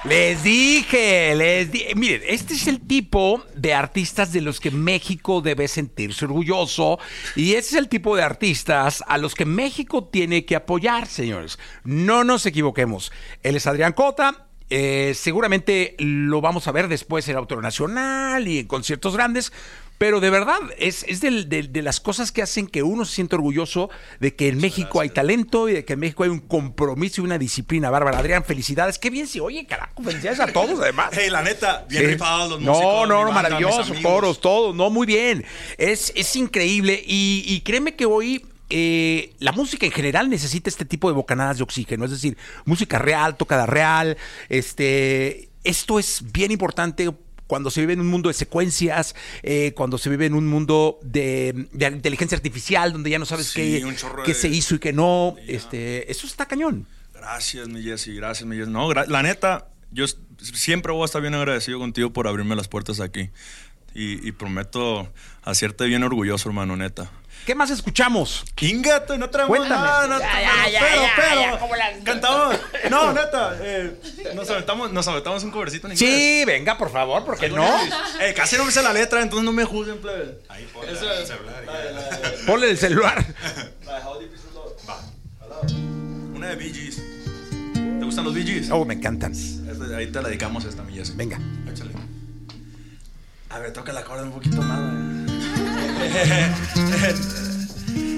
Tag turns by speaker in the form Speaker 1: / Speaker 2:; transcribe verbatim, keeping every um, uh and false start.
Speaker 1: Les dije, les dije. Miren, este es el tipo de artistas de los que México debe sentirse orgulloso y este es el tipo de artistas a los que México tiene que apoyar, señores. No nos equivoquemos. Él es Adrián Cota. Eh, seguramente lo vamos a ver después en Auditorio Nacional y en conciertos grandes. Pero de verdad, es, es de, de, de las cosas que hacen que uno se sienta orgulloso de que en Muchas México gracias. Hay talento y de que en México hay un compromiso y una disciplina bárbara. Adrián, felicidades. Qué bien se oye, carajo. Felicidades a todos, además.
Speaker 2: Hey, la neta, bien
Speaker 1: sí.
Speaker 2: rifados los
Speaker 1: no,
Speaker 2: músicos.
Speaker 1: No, no,
Speaker 2: banda,
Speaker 1: maravilloso, coros, todo. No, muy bien. Es, es increíble. Y, y créeme que hoy... Eh, la música en general necesita este tipo de bocanadas de oxígeno, es decir, música real, tocada real. Este, esto es bien importante cuando se vive en un mundo de secuencias, eh, cuando se vive en un mundo de, de inteligencia artificial, donde ya no sabes sí, qué, qué de... se hizo y qué no. Sí, este, eso está cañón.
Speaker 2: Gracias, mi Jessy, gracias, mi Jessy. No, gra- la neta, yo siempre voy a estar bien agradecido contigo por abrirme las puertas aquí. Y, y prometo hacerte bien orgulloso, hermano, neta.
Speaker 1: ¿Qué más escuchamos?
Speaker 2: Ingato, no traemos
Speaker 1: Cuéntame.
Speaker 2: nada, no,
Speaker 1: ya,
Speaker 2: ya,
Speaker 1: ya,
Speaker 2: pero,
Speaker 1: ya,
Speaker 2: pero,
Speaker 1: ya, ¿cómo la...
Speaker 2: cantamos. No, neta, eh, nos aventamos, nos aventamos un covercito en inglés.
Speaker 1: Sí, venga, por favor, ¿por qué no?
Speaker 2: Eh, casi no me sé la letra, entonces no me juzguen, plebe.
Speaker 3: Ahí ponle el celular.
Speaker 1: Ponle el celular.
Speaker 2: Va. Una de Bee Gees. ¿Te gustan los Bee Gees?
Speaker 1: Oh, me encantan.
Speaker 2: Este, ahí te la dedicamos a esta, mi Jessy.
Speaker 1: Venga.
Speaker 2: Échale. A ver, toca la corda un poquito más.